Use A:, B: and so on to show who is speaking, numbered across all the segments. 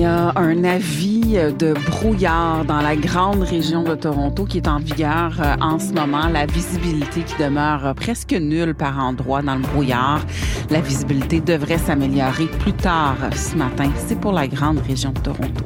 A: y a un avis de brouillard dans la grande région de Toronto qui est en vigueur en ce moment. La visibilité qui demeure presque nulle par endroits dans le brouillard. La visibilité devrait s'améliorer plus tard ce matin. C'est pour la grande région de Toronto.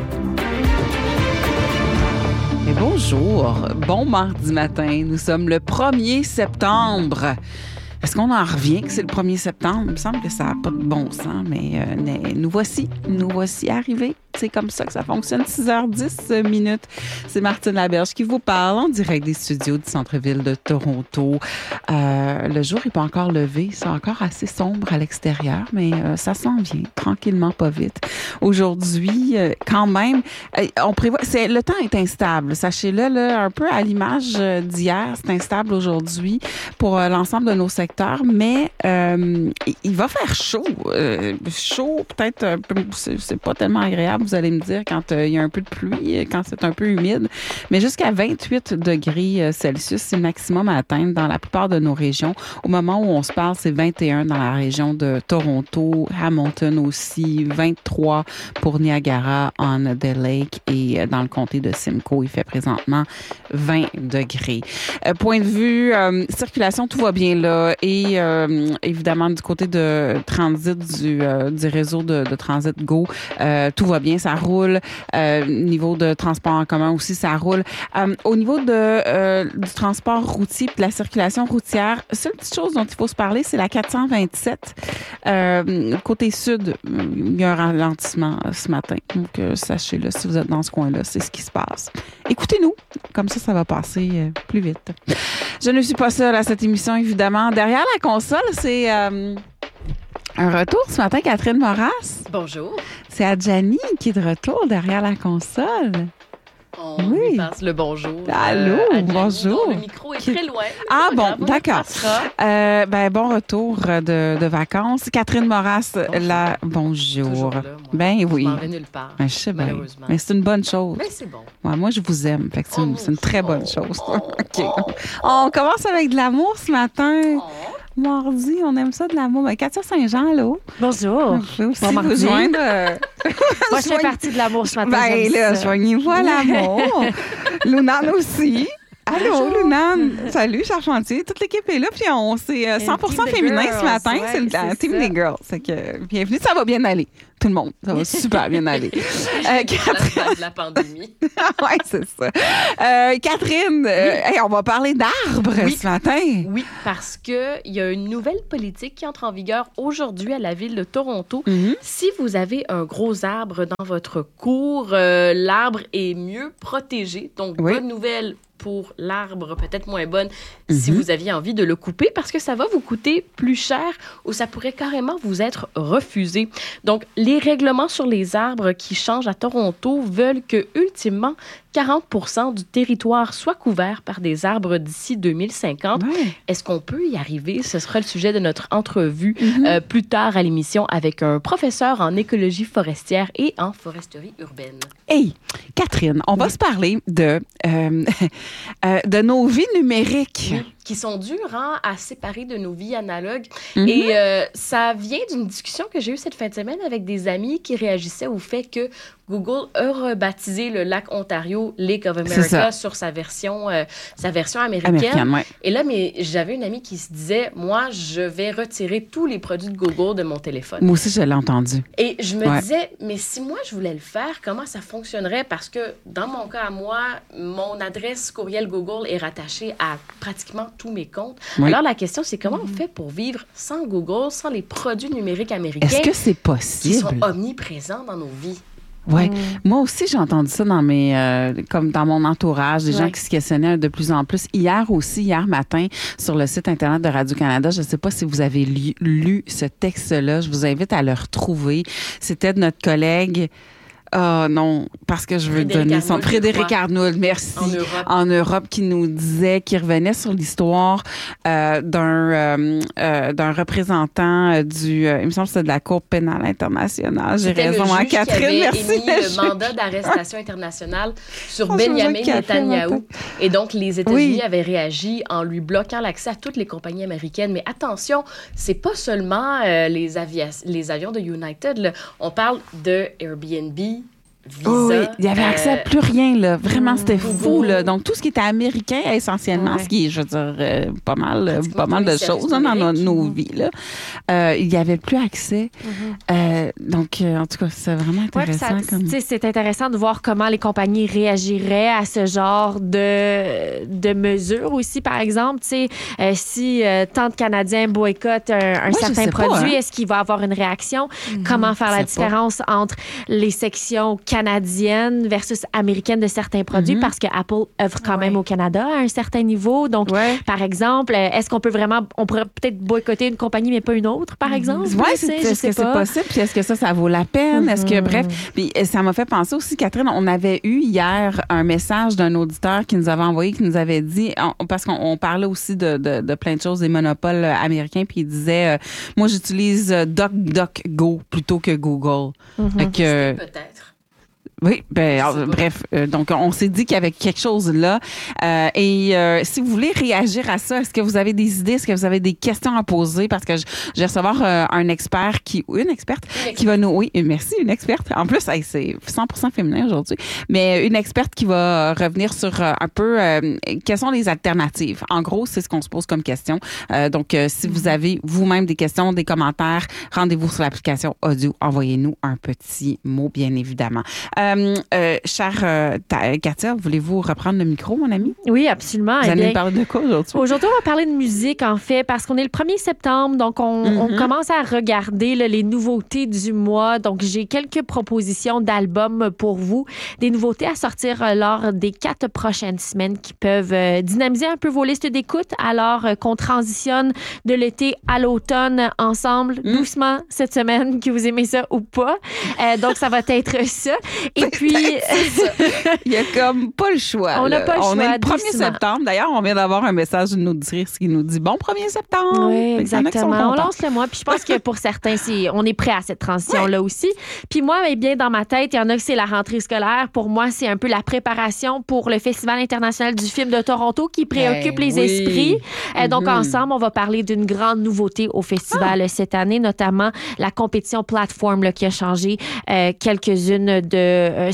A: Et bonjour, bon mardi matin. Nous sommes le 1er septembre. Est-ce qu'on en revient que c'est le 1er septembre? Il me semble que ça n'a pas de bon sens, mais nous voici arrivés. C'est comme ça que ça fonctionne. 6h10 minutes. C'est Martine Laberge qui vous parle en direct des studios du centre-ville de Toronto. Le jour n'est pas encore levé. C'est encore assez sombre à l'extérieur, mais ça s'en vient tranquillement, pas vite. Aujourd'hui, quand même, on prévoit... le temps est instable. Sachez-le, là, un peu à l'image d'hier, c'est instable aujourd'hui pour l'ensemble de nos secteurs, mais il va faire chaud. Chaud, peut-être un peu... C'est pas tellement agréable, vous allez me dire, quand il y a un peu de pluie, quand c'est un peu humide. Mais jusqu'à 28 degrés Celsius, c'est le maximum à atteindre dans la plupart de nos régions. Au moment où on se parle, c'est 21 dans la région de Toronto, Hamilton aussi, 23 pour Niagara, on the Lake, et dans le comté de Simcoe, il fait présentement 20 degrés. Point de vue circulation, tout va bien là. Et évidemment, du côté de transit du réseau de Transit Go, tout va bien, ça roule. Niveau de transport en commun aussi, ça roule. Au niveau du transport routier et de la circulation routière, seule petite chose dont il faut se parler, c'est la 427. Côté sud, il y a un ralentissement ce matin. Donc, sachez-le, si vous êtes dans ce coin-là, c'est ce qui se passe. Écoutez-nous, comme ça va passer plus vite. Je ne suis pas seule à cette émission, évidemment. Derrière la console, c'est... un retour ce matin, Catherine Moras.
B: Bonjour.
A: C'est Adjani qui est de retour derrière la console.
B: On lui passe le bonjour.
A: Allô, bonjour.
B: Le micro est très loin.
A: Ah bon, d'accord. Bon retour de vacances. Catherine Moras, bonjour.
B: Là,
A: ben oui.
B: Je m'en vais nulle part,
A: je sais bien.
B: malheureusement.
A: Mais c'est une bonne chose.
B: Mais c'est bon.
A: Ouais, moi, je vous aime. Fait que c'est une très bonne chose. OK. On commence avec de l'amour ce matin. Mardi, on aime ça de l'amour. Katia Saint-Jean, là.
C: Bonjour.
A: Vous pouvez aussi vous joindre.
C: Moi, je fais partie de l'amour ce matin.
A: Ben là, joignez-vous à l'amour. Lunan aussi. Allô, Lunan. Salut, Charpentier. Toute l'équipe est là. Puis c'est 100% féminin ce matin. C'est le team des girls. C'est que, bienvenue. Ça va bien aller. Tout le monde. Ça va super bien aller.
B: Catherine. De la pandémie.
A: Oui, c'est ça. Catherine, on va parler d'arbres ce matin.
B: Oui, parce qu'il y a une nouvelle politique qui entre en vigueur aujourd'hui à la ville de Toronto.
A: Mm-hmm.
B: Si vous avez un gros arbre dans votre cour, l'arbre est mieux protégé. Donc, bonne nouvelle pour l'arbre, peut-être moins bonne si vous aviez envie de le couper, parce que ça va vous coûter plus cher ou ça pourrait carrément vous être refusé. Donc, les règlements sur les arbres qui changent à Toronto veulent que, ultimement, 40% du territoire soit couvert par des arbres d'ici 2050.
A: Ouais.
B: Est-ce qu'on peut y arriver? Ce sera le sujet de notre entrevue plus tard à l'émission avec un professeur en écologie forestière et en foresterie urbaine.
A: Hey, Catherine, on va se parler de nos vies numériques.
B: Oui, qui sont dures à séparer de nos vies analogues. Et ça vient d'une discussion que j'ai eue cette fin de semaine avec des amis qui réagissaient au fait que Google a rebaptisé le lac Ontario Lake of America sur sa version américaine.
A: Ouais.
B: Et là, j'avais une amie qui se disait, moi, je vais retirer tous les produits de Google de mon téléphone.
A: Moi aussi, je l'ai entendu.
B: Et je me disais, mais si moi, je voulais le faire, comment ça fonctionnerait? Parce que dans mon cas à moi, mon adresse courriel Google est rattachée à pratiquement tous mes comptes.
A: Oui.
B: Alors, la question, c'est comment on fait pour vivre sans Google, sans les produits numériques américains?
A: Est-ce que c'est possible?
B: Qui sont omniprésents dans nos vies?
A: Oui. Moi aussi, j'ai entendu ça comme dans mon entourage, des gens qui se questionnaient de plus en plus. Hier matin, sur le site Internet de Radio-Canada, je ne sais pas si vous avez lu ce texte-là. Je vous invite à le retrouver. C'était de notre collègue Ah non, parce que je veux donner son... Frédéric Arnould, merci. En Europe, qui nous disait, qui revenait sur l'histoire d'un représentant du... il me semble que c'était de la Cour pénale internationale. J'ai raison,
B: hein,
A: Catherine, merci.
B: C'était le juge qui avait émis le mandat d'arrestation internationale sur Benjamin Netanyahou. Et donc, les États-Unis avaient réagi en lui bloquant l'accès à toutes les compagnies américaines. Mais attention, c'est pas seulement les avions de United, là. On parle de Airbnb, Visa.
A: Oui, il y avait accès à plus rien, là. Vraiment, c'était fou, là. Donc, tout ce qui était américain, essentiellement, ce qui est, je veux dire, pas mal de choses dans nos vies, là. Il n'y avait plus accès. Donc, en tout cas, c'est vraiment intéressant.
C: C'est intéressant de voir comment les compagnies réagiraient à ce genre de mesures aussi, par exemple. Si tant de Canadiens boycottent un certain produit, est-ce qu'il va avoir une réaction? Comment faire la différence entre les sections canadienne versus américaine de certains produits parce que Apple œuvre quand même au Canada à un certain niveau. Donc, par exemple, est-ce qu'on on pourrait peut-être boycotter une compagnie mais pas une autre, par exemple?
A: Oui, est-ce que c'est possible? Puis est-ce que ça vaut la peine? Est-ce que, bref, puis ça m'a fait penser aussi, Catherine, on avait eu hier un message d'un auditeur qui nous avait envoyé, qui nous avait dit, parce qu'on parlait aussi de plein de choses, des monopoles américains, puis il disait, moi, j'utilise DuckDuckGo plutôt que Google.
B: Peut-être.
A: Oui, bref, donc on s'est dit qu'il y avait quelque chose là. Si vous voulez réagir à ça, est-ce que vous avez des idées, est-ce que vous avez des questions à poser? Parce que je vais recevoir une experte qui va nous... Oui, merci, une experte. En plus, c'est 100% féminin aujourd'hui. Mais une experte qui va revenir sur un peu quelles sont les alternatives. En gros, c'est ce qu'on se pose comme question. Donc, si vous avez vous-même des questions, des commentaires, rendez-vous sur l'application audio. Envoyez-nous un petit mot, bien évidemment. Chère Katia, voulez-vous reprendre le micro, mon amie?
C: Oui, absolument.
A: Vous allez nous parler de quoi aujourd'hui?
C: Aujourd'hui, on va parler de musique, en fait, parce qu'on est le 1er septembre, donc on commence à regarder les nouveautés du mois. Donc, j'ai quelques propositions d'albums pour vous, des nouveautés à sortir lors des 4 prochaines semaines qui peuvent dynamiser un peu vos listes d'écoute, alors qu'on transitionne de l'été à l'automne ensemble, doucement, cette semaine, que vous aimez ça ou pas. Donc, ça va être ça. Et puis,
A: il y a comme pas le choix.
C: On n'a pas le choix.
A: On est le 1er septembre. D'ailleurs, on vient d'avoir un message d'une auditrice qui nous dit bon 1er septembre.
C: Oui, exactement. On lance le mois. Puis je pense que pour certains, on est prêt à cette transition-là aussi. Puis moi, bien dans ma tête, il y en a que c'est la rentrée scolaire. Pour moi, c'est un peu la préparation pour le Festival international du film de Toronto qui préoccupe les esprits. Donc ensemble, on va parler d'une grande nouveauté au festival cette année, notamment la compétition plateforme qui a changé quelques-unes de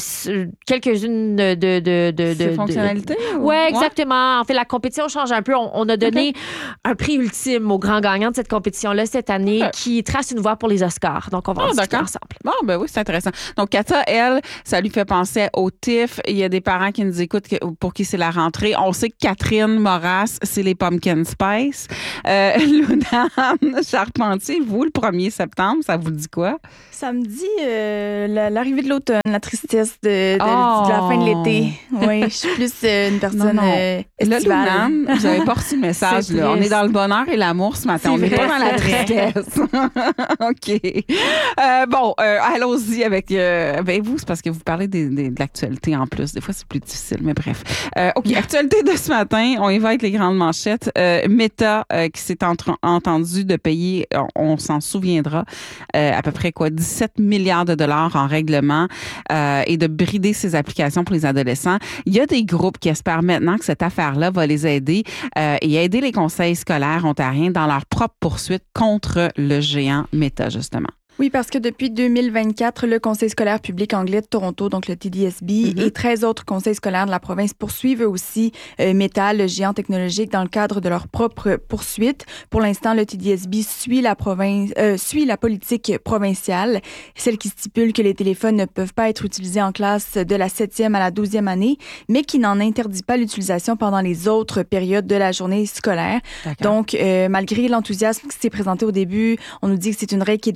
A: fonctionnalités.
C: Oui, exactement. En fait, la compétition change un peu. On a donné un prix ultime au grand gagnant de cette compétition-là cette année qui trace une voie pour les Oscars. Donc, on va en discuter ensemble.
A: Bon, ben oui, c'est intéressant. Donc, Katia, elle, ça lui fait penser au TIFF. Il y a des parents qui nous écoutent pour qui c'est la rentrée. On sait que Catherine Moras, c'est les Pumpkin Spice. Lunane Charpentier, vous, le 1er septembre, ça vous dit quoi?
D: Ça me dit l'arrivée de l'automne, la tristesse de la fin de l'été. Oui, je suis plus une personne estivale.
A: Là, Lunane, vous avez pas reçu le message. Là. On est dans le bonheur et l'amour ce matin. On n'est pas dans la tristesse. OK. Allons-y avec vous. C'est parce que vous parlez de l'actualité en plus. Des fois, c'est plus difficile, mais bref. OK, actualité de ce matin. On y va avec les grandes manchettes. Meta qui s'est entendu de payer, on s'en souviendra, à peu près 17 milliards de dollars en règlement et de brider ses applications pour les adolescents. Il y a des groupes qui espèrent maintenant que cette affaire-là va les aider et aider les conseils scolaires ontariens dans leur propre poursuite contre le géant Meta, justement.
D: Oui, parce que depuis 2024, le Conseil scolaire public anglais de Toronto, donc le TDSB, et 13 autres conseils scolaires de la province poursuivent eux aussi Meta, le géant technologique, dans le cadre de leur propre poursuite. Pour l'instant, le TDSB suit la politique provinciale, celle qui stipule que les téléphones ne peuvent pas être utilisés en classe de la 7e à la 12e année, mais qui n'en interdit pas l'utilisation pendant les autres périodes de la journée scolaire. Donc, malgré l'enthousiasme qui s'est présenté au début, on nous dit que c'est une règle qui est de plus en plus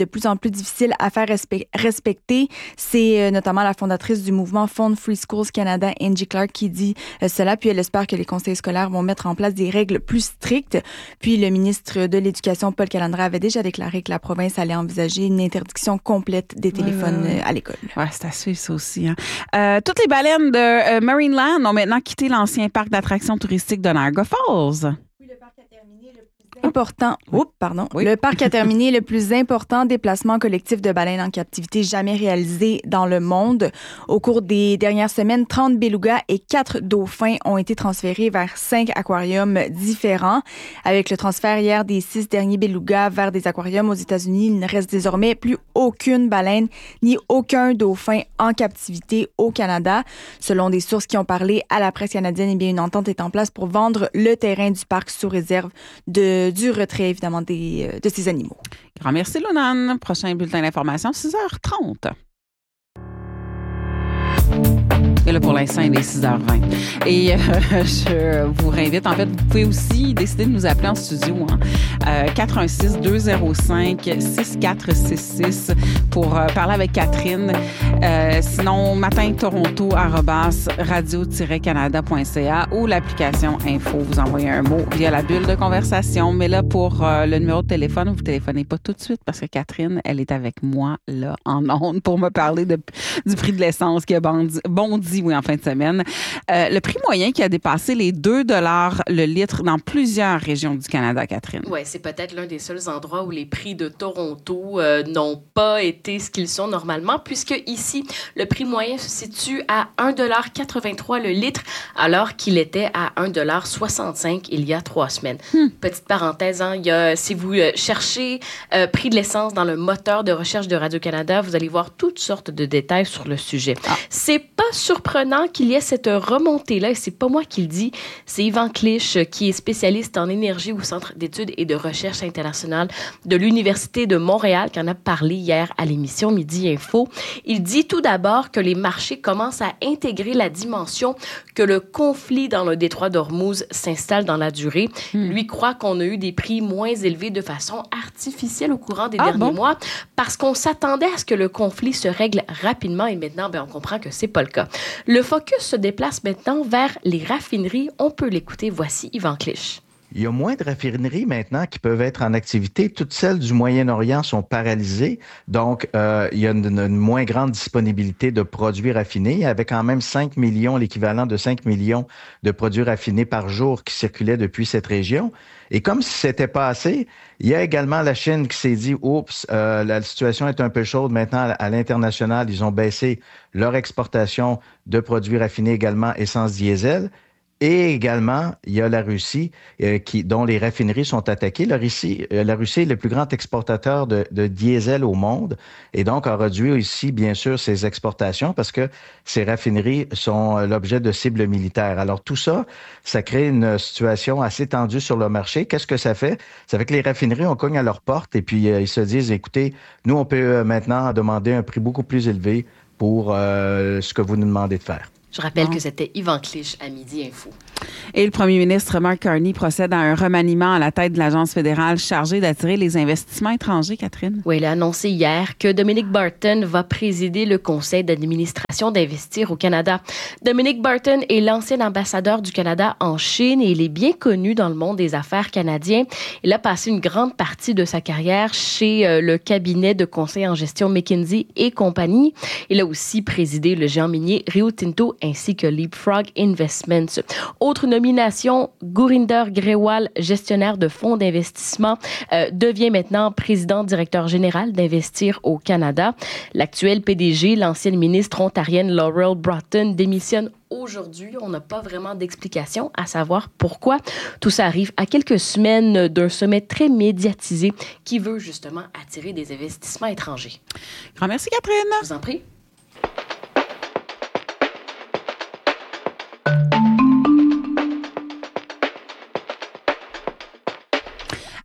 D: plus difficile à faire respecter. C'est notamment la fondatrice du mouvement Fund Free Schools Canada, Angie Clark, qui dit cela. Puis elle espère que les conseils scolaires vont mettre en place des règles plus strictes. Puis le ministre de l'Éducation, Paul Calandra, avait déjà déclaré que la province allait envisager une interdiction complète des téléphones à l'école.
A: Oui, c'est à suivre, ça aussi. Hein. Toutes les baleines de Marineland ont maintenant quitté l'ancien parc d'attractions touristiques de Niagara Falls.
D: Le parc a terminé le plus important déplacement collectif de baleines en captivité jamais réalisé dans le monde. Au cours des dernières semaines, 30 belugas et 4 dauphins ont été transférés vers 5 aquariums différents. Avec le transfert hier des 6 derniers belugas vers des aquariums aux États-Unis, il ne reste désormais plus aucune baleine ni aucun dauphin en captivité au Canada. Selon des sources qui ont parlé à la presse canadienne, eh bien, une entente est en place pour vendre le terrain du parc sous réserve du retrait, évidemment, de ces animaux.
A: Grand merci, Lonan. Prochain bulletin d'information, 6h30. Et là, pour l'instant, il est 6h20. Et je vous réinvite, en fait, vous pouvez aussi décider de nous appeler en studio, 416-205-6466 pour parler avec Catherine. Sinon, matintoronto@radio-canada.ca ou l'application Info. Vous envoyez un mot via la bulle de conversation. Mais là, pour le numéro de téléphone, vous ne téléphonez pas tout de suite parce que Catherine, elle est avec moi là en ondes pour me parler du prix de l'essence qui a bondi en fin de semaine. Le prix moyen qui a dépassé les 2 $ le litre dans plusieurs régions du Canada, Catherine.
B: Oui, c'est peut-être l'un des seuls endroits où les prix de Toronto n'ont pas été ce qu'ils sont normalement, puisque ici, le prix moyen se situe à 1,83 $ le litre, alors qu'il était à 1,65 $ il y a 3 semaines. Petite parenthèse, si vous cherchez prix de l'essence dans le moteur de recherche de Radio-Canada, vous allez voir toutes sortes de détails sur le sujet. C'est pas surprenant qu'il y ait cette remontée-là, et c'est pas moi qui le dis, c'est Yvan Clich, qui est spécialiste en énergie au Centre d'études et de recherche internationale de l'Université de Montréal, qui en a parlé hier à l'émission Midi Info. Il dit tout d'abord que les marchés commencent à intégrer la dimension que le conflit dans le détroit d'Ormuz s'installe dans la durée. Lui croit qu'on a eu des prix moins élevés de façon artificielle au courant des derniers mois, parce qu'on s'attendait à ce que le conflit se règle rapidement, et maintenant, on comprend que c'est pas le cas. Le focus se déplace maintenant vers les raffineries. On peut l'écouter. Voici Yvan Clich.
E: Il y a moins de raffineries maintenant qui peuvent être en activité. Toutes celles du Moyen-Orient sont paralysées. Donc, il y a une moins grande disponibilité de produits raffinés. Il y avait quand même 5 millions, l'équivalent de 5 millions de produits raffinés par jour qui circulaient depuis cette région. Et comme si c'était pas assez, il y a également la Chine qui s'est dit, oups, la situation est un peu chaude maintenant à l'international. Ils ont baissé leur exportation de produits raffinés également, essence diesel. Et également, il y a la Russie dont les raffineries sont attaquées. La Russie est le plus grand exportateur de diesel au monde et donc a réduit aussi, bien sûr, ses exportations parce que ces raffineries sont l'objet de cibles militaires. Alors tout ça, ça crée une situation assez tendue sur le marché. Qu'est-ce que ça fait? Ça fait que les raffineries, on cogne à leur porte et puis ils se disent, écoutez, nous, on peut maintenant demander un prix beaucoup plus élevé pour ce que vous nous demandez de faire.
B: Je rappelle que c'était Yvan Clich à Midi Info.
A: Et le premier ministre Mark Carney procède à un remaniement à la tête de l'agence fédérale chargée d'attirer les investissements étrangers, Catherine.
B: Oui, il a annoncé hier que Dominic Barton va présider le conseil d'administration d'Investir au Canada. Dominic Barton est l'ancien ambassadeur du Canada en Chine et il est bien connu dans le monde des affaires canadien. Il a passé une grande partie de sa carrière chez le cabinet de conseil en gestion McKinsey et compagnie. Il a aussi présidé le géant minier Rio Tinto ainsi que Leapfrog Investments. Autre nomination, Gurinder Grewal, gestionnaire de fonds d'investissement, devient maintenant président-directeur général d'Investir au Canada. L'actuel PDG, l'ancienne ministre ontarienne Laurel Broughton, démissionne aujourd'hui. On n'a pas vraiment d'explication à savoir pourquoi. Tout ça arrive à quelques semaines d'un sommet très médiatisé qui veut justement attirer des investissements étrangers.
A: Grand merci, Catherine.
B: Je vous en prie.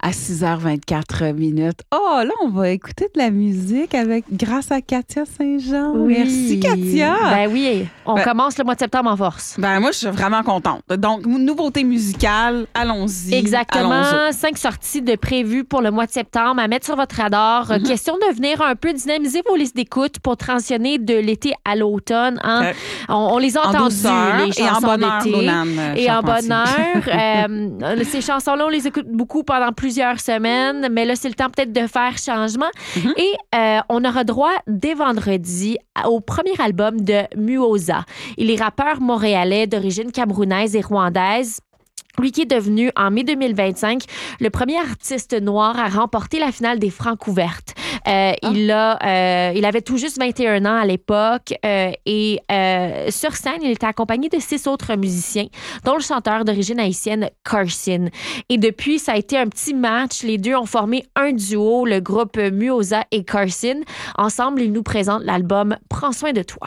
A: à 6h24. Oh, là, on va écouter de la musique grâce à Katia Saint-Jean.
C: Oui.
A: Merci, Katia.
C: Ben oui, on commence le mois de septembre en force.
A: Ben moi, je suis vraiment contente. Donc, nouveauté musicale, allons-y.
C: Exactement. 5 sorties de prévues pour le mois de septembre à mettre sur votre radar. Question de venir un peu dynamiser vos listes d'écoute pour transitionner de l'été à l'automne. Hein? On les a entendues, les chansons d'été. Et en bonheur. Ces chansons-là, on les écoute beaucoup pendant plusieurs semaines, mais là, c'est le temps peut-être de faire changement. Et on aura droit dès vendredi au premier album de Muoza. Il est rappeur montréalais d'origine camerounaise et rwandaise. Lui qui est devenu, en mai 2025, le premier artiste noir à remporter la finale des Francouvertes. Il avait tout juste 21 ans à l'époque et sur scène, il était accompagné de 6 autres musiciens, dont le chanteur d'origine haïtienne Carson. Et depuis, ça a été un petit match. Les deux ont formé un duo, le groupe Muoza et Carson. Ensemble, ils nous présentent l'album « Prends soin de toi ».